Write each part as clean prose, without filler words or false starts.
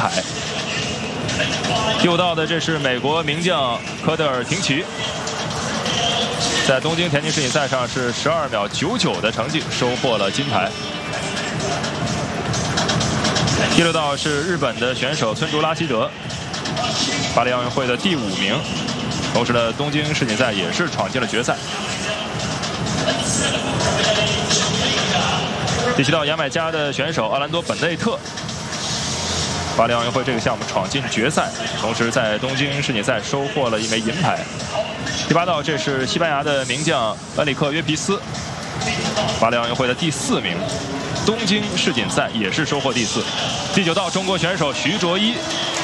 牌。第5道的这是美国名将科德尔廷奇，在东京田径世锦赛上是12秒99的成绩收获了金牌。第6道是日本的选手村竹拉希德，巴黎奥运会的第5名，同时呢，东京世锦赛也是闯进了决赛。第7道牙买加的选手奥兰多本内特，巴黎奥运会这个项目闯进决赛，同时在东京世锦赛收获了1枚银牌。第8道这是西班牙的名将恩里克约皮斯，巴黎奥运会的第4名，东京世锦赛也是收获第4。第9道中国选手徐卓一，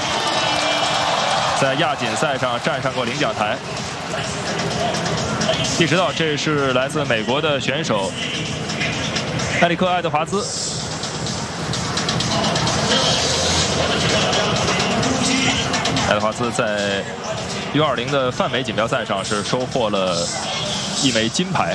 在亚锦赛上站上过领奖台。第10道这是来自美国的选手埃里克·爱德华兹，爱德华兹在U20的泛美锦标赛上是收获了1枚金牌。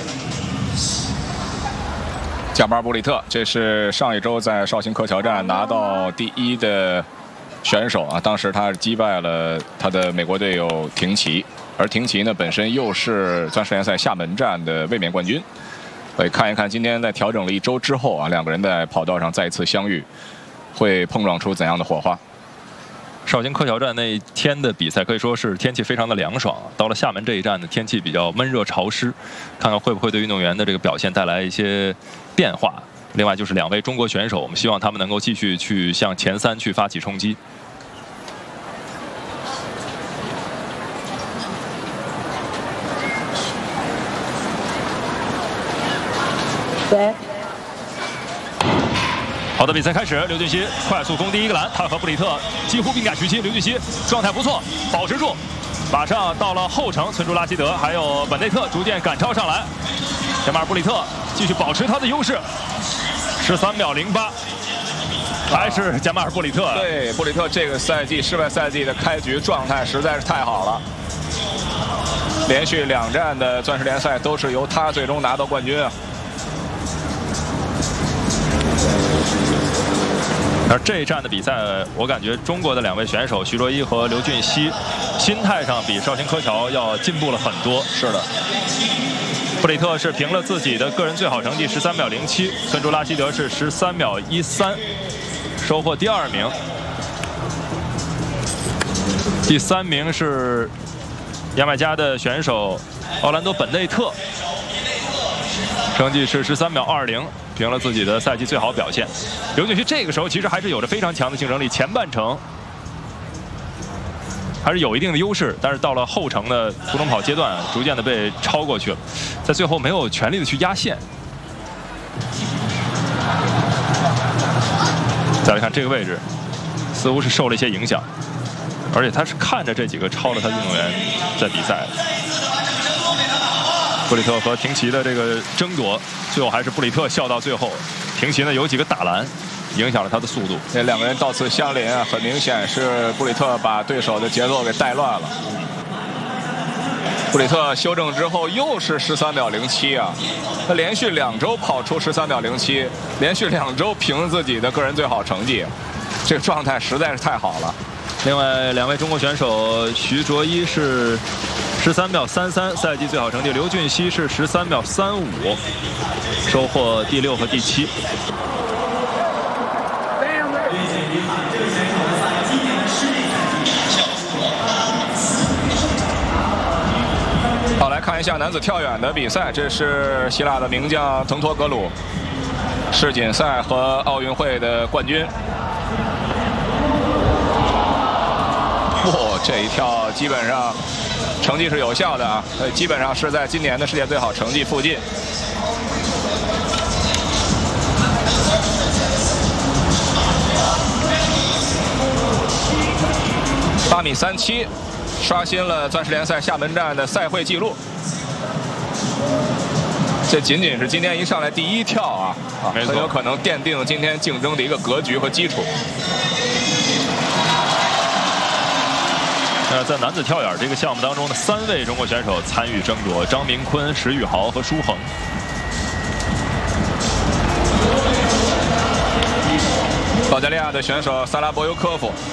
贾马尔·布里特，这是上一周在绍兴柯桥站拿到第1的选手啊，当时他击败了他的美国队友廷奇，而廷奇呢本身又是钻石联赛厦门站的卫冕冠军。所以看一看今天在调整了1周之后啊，2个人在跑道上再一次相遇，会碰撞出怎样的火花？ 绍兴柯桥站那一天的比赛可以说是天气非常的凉爽，到了厦门这一站的天气比较闷热潮湿，看看会不会对运动员的这个表现带来一些变化。另外就是2位中国选手，我们希望他们能够继续去向前3去发起冲击。 对。 好的，比赛开始，刘俊熙快速攻第1个篮，他和布里特几乎并驾齐驱。刘俊熙状态不错，保持住，马上到了后程，村竹拉希德还有本内特逐渐赶超上来。贾马尔·布里特继续保持他的优势，13秒08，还是贾马尔·布里特。 对，布里特这个赛季室外赛季的开局状态实在是太好了，连续2站的钻石联赛都是由他最终拿到冠军啊。 而这一站的比赛，我感觉中国的2位选手徐卓一和刘俊熙，心态上比绍兴柯桥要进步了很多。 是的， 布里特是凭了自己的个人最好成绩13秒07，村竹拉希德是13秒13，收获第2名。第3名是牙买加的选手奥兰多本内特，成绩是13秒20。凭了自己的赛季最好表现，刘俊熙这个时候其实还是有着非常强的竞争力，前半程还是有一定的优势，但是到了后程的途中跑阶段，逐渐的被超过去了，在最后没有全力的去压线。再来看这个位置，似乎是受了一些影响，而且他是看着这几个超了他运动员在比赛。布里特和廷奇的这个争夺，最后还是布里特笑到最后。廷奇呢有几个打篮，影响了他的速度。 这2个人到此相邻啊，很明显是布里特把对手的节奏给带乱了。布里特修正之后又是13秒07啊，他连续2周跑出13秒07，连续2周凭自己的个人最好成绩，这个状态实在是太好了。 另外2位中国选手徐卓一是13秒33，赛季最好成绩；刘俊熙是13秒35，收获第6和第7。 好，来看一下男子跳远的比赛，这是希腊的名将滕托格鲁，世锦赛和奥运会的冠军。这一跳基本上成绩是有效的啊，基本上是在今年的世界最好成绩附近。8米37，刷新了钻石联赛厦门站的赛会纪录。这仅仅是今天一上来第1跳啊，很有可能奠定今天竞争的一个格局和基础。 在男子跳远这个项目当中的3位中国选手参与争夺：张明坤、石宇豪和舒恒。 保加利亚的选手萨拉博尤科夫